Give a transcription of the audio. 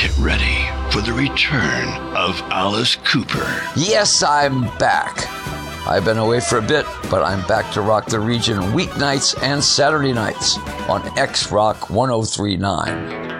Get ready for the return of Alice Cooper. Yes, I'm back. I've been away for a bit, but I'm back to rock the region weeknights and Saturday nights on X Rock 1039.